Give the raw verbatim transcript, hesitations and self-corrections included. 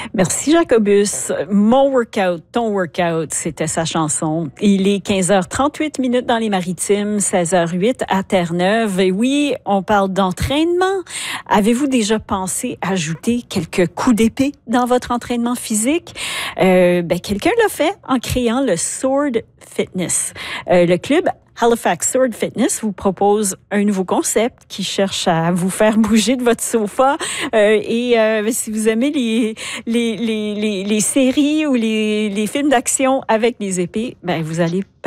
Merci Jacobus. Mon workout, ton workout, c'était sa chanson. Il est quinze heures trente-huit minutes dans les Maritimes, seize heures huit à Terre-Neuve. Et oui, on parle d'entraînement. Avez-vous déjà pensé ajouter quelques coups d'épée dans votre entraînement physique? Euh, ben, quelqu'un l'a fait en créant le Sword Fitness. Euh, le club Halifax Sword Fitness vous propose un nouveau concept qui cherche à vous faire bouger de votre sofa. Euh, et euh, si vous aimez les, les, les, les, les séries ou les, les films d'action avec des épées, ben vous allez